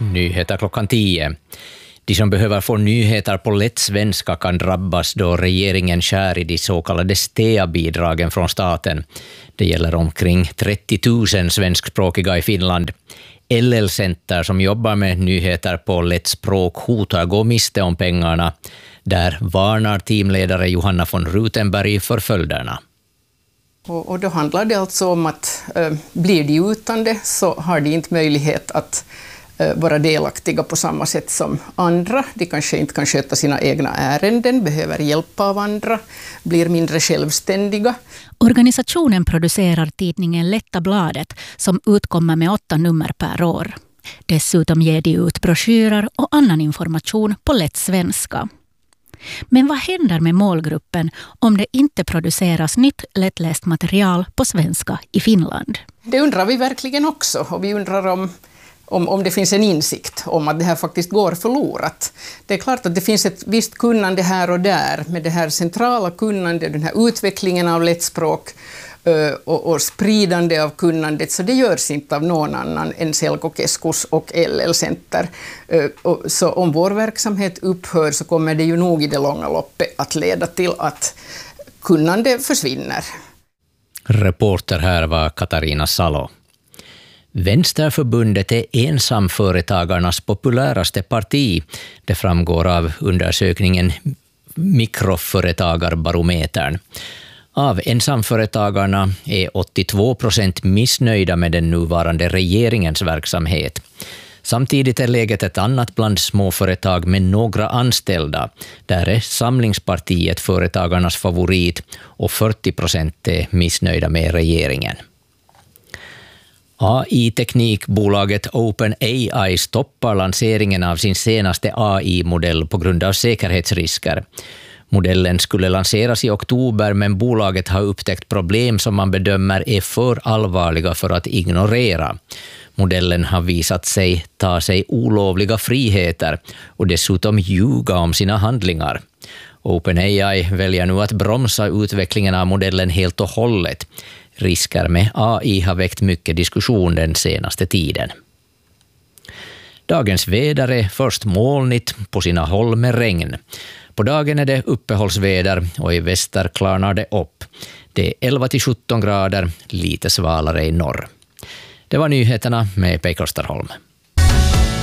Nyheter klockan 10. De som behöver få nyheter på lätt svenska kan drabbas då regeringen skär i de så kallade STEA-bidragen från staten. Det gäller omkring 30 000 svenskspråkiga i Finland. LL-center som jobbar med nyheter på lätt språk hotar gå miste om pengarna. Där varnar teamledare Johanna von Rutenberg för följderna. Och då handlar det alltså om att blir de utan det så har de inte möjlighet att vara delaktiga på samma sätt som andra. De kanske inte kan sköta sina egna ärenden, behöver hjälp av andra, blir mindre självständiga. Organisationen producerar tidningen Lätta bladet som utkommer med 8 nummer per år. Dessutom ger de ut broschyrer och annan information på lätt svenska. Men vad händer med målgruppen om det inte produceras nytt lättläst material på svenska i Finland? Det undrar vi verkligen också, och vi undrar om det finns en insikt om att det här faktiskt går förlorat. Det är klart att det finns ett visst kunnande här och där, med det här centrala kunnandet, den här utvecklingen av lättspråk och spridande av kunnandet, så det görs inte av någon annan än Selkokeskus och LL-center. Så om vår verksamhet upphör så kommer det ju nog i det långa loppet att leda till att kunnande försvinner. Reporter här var Katarina Salo. Vänsterförbundet är ensamföretagarnas populäraste parti. Det framgår av undersökningen Mikroföretagarbarometern. Av ensamföretagarna är 82% missnöjda med den nuvarande regeringens verksamhet. Samtidigt är läget ett annat bland småföretag med några anställda. Där är Samlingspartiet företagarnas favorit och 40% är missnöjda med regeringen. AI-teknikbolaget OpenAI stoppar lanseringen av sin senaste AI-modell på grund av säkerhetsrisker. Modellen skulle lanseras i oktober, men bolaget har upptäckt problem som man bedömer är för allvarliga för att ignorera. Modellen har visat sig ta sig olovliga friheter och dessutom ljuga om sina handlingar. OpenAI väljer nu att bromsa utvecklingen av modellen helt och hållet. Risker med AI har väckt mycket diskussion den senaste tiden. Dagens väder är först molnigt, på sina håll med regn. På dagen är det uppehållsväder och i väster klarnar det upp. Det är 11-17 grader, lite svalare i norr. Det var nyheterna med Pekka Österholm.